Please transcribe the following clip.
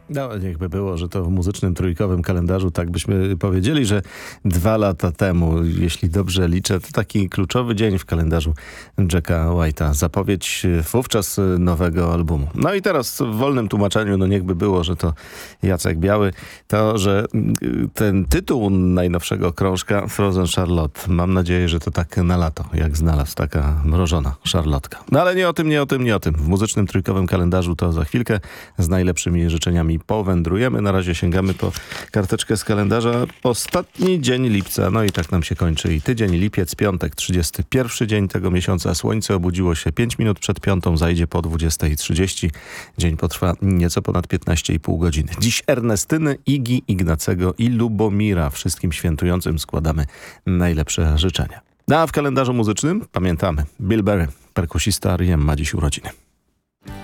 No, niechby było, że to w muzycznym trójkowym kalendarzu tak byśmy powiedzieli, że 2 lata temu, jeśli dobrze liczę, to taki kluczowy dzień w kalendarzu Jacka White'a. Zapowiedź wówczas nowego albumu. No i teraz w wolnym tłumaczeniu, no niechby było, że to Jacek Biały, to, że ten tytuł najnowszego krążka Frozen Charlotte, mam nadzieję, że to tak na lato, jak znalazł taka mrożona szarlotka. No ale nie o tym. W muzycznym trójkowym kalendarzu to za chwilkę z najlepszymi życzeniami powędrujemy. Na razie sięgamy po karteczkę z kalendarza. Ostatni dzień lipca. No i tak nam się kończy i tydzień, lipiec, piątek, 31 dzień tego miesiąca. Słońce obudziło się 5 minut przed 5, zajdzie po 20:30. Dzień potrwa nieco ponad 15,5 godziny. Dziś Ernestyny, Igi, Ignacego i Lubomira. Wszystkim świętującym składamy najlepsze życzenia. No a w kalendarzu muzycznym pamiętamy. Bill Berry, perkusista R.E.M. ma dziś urodziny.